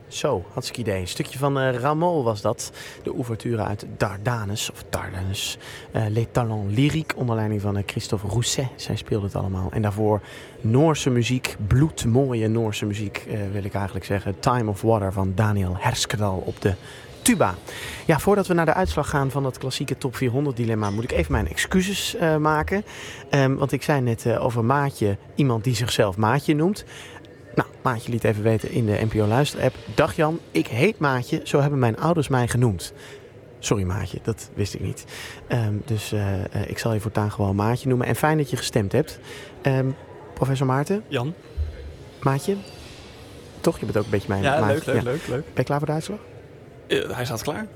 Zo, hartstikke idee. Een stukje van Rameau was dat. De ouverture uit Dardanus, of Dardanus. Les Talents Lyriques, onder leiding van Christophe Rousset. Zij speelde het allemaal. En daarvoor Noorse muziek, bloedmooie Noorse muziek, wil ik eigenlijk zeggen. Time of Water van Daniel Herskedal op de tuba. Ja, voordat we naar de uitslag gaan van dat klassieke top 400 dilemma, moet ik even mijn excuses maken. Want ik zei net over Maatje, iemand die zichzelf Maatje noemt. Nou, Maatje liet even weten in de NPO Luister-app. Dag Jan, ik heet Maatje, zo hebben mijn ouders mij genoemd. Sorry Maatje, dat wist ik niet. Dus ik zal je voortaan gewoon Maatje noemen. En fijn dat je gestemd hebt. Professor Maarten? Jan? Maatje? Toch? Je bent ook een beetje mijn ja, Maatje. Leuk. Ben je klaar voor de uitslag? Hij staat klaar.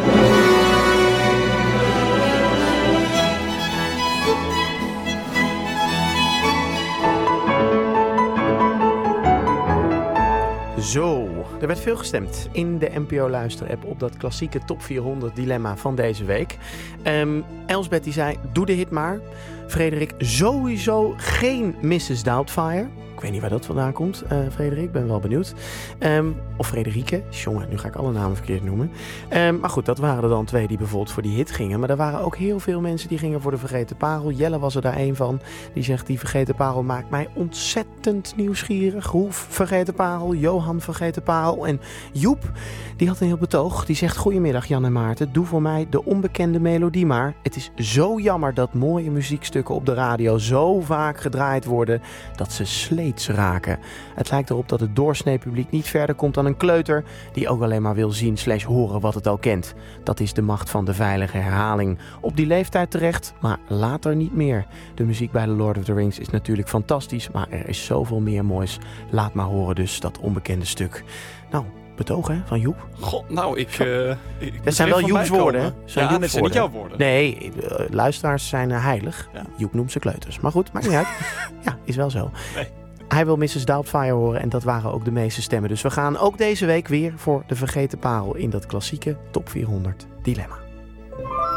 Zo, er werd veel gestemd in de NPO Luister-app op dat klassieke top 400 dilemma van deze week. Elsbeth die zei, doe de hit maar. Frederik, sowieso geen Mrs. Doubtfire. Ik weet niet waar dat vandaan komt, Frederik. Ben wel benieuwd. Of Frederike. Jongen, nu ga ik alle namen verkeerd noemen. Maar goed, dat waren er dan 2 die bijvoorbeeld voor die hit gingen. Maar er waren ook heel veel mensen die gingen voor de Vergeten Parel. Jelle was er daar een van. Die zegt, die Vergeten Parel maakt mij ontzettend nieuwsgierig. Roef Vergeten Parel, Johan Vergeten Parel. En Joep, die had een heel betoog. Die zegt, goedemiddag Jan en Maarten. Doe voor mij de onbekende melodie maar. Het is zo jammer dat mooie muziekstukken op de radio zo vaak gedraaid worden dat ze sleets raken. Het lijkt erop dat het doorsnee publiek niet verder komt dan een kleuter die ook alleen maar wil zien / horen wat het al kent. Dat is de macht van de veilige herhaling. Op die leeftijd terecht, maar later niet meer. De muziek bij The Lord of the Rings is natuurlijk fantastisch, maar er is zoveel meer moois. Laat maar horen dus dat onbekende stuk. Nou, betoog hè, van Joep. God, nou, dat zijn wel Joeps woorden, hè? Ja, dat zijn niet jouw woorden. Nee, luisteraars zijn heilig. Ja. Joep noemt ze kleuters. Maar goed, maakt niet uit. Ja, is wel zo. Nee. Hij wil Mrs. Doubtfire horen en dat waren ook de meeste stemmen. Dus we gaan ook deze week weer voor de Vergeten Parel in dat klassieke top 400 dilemma.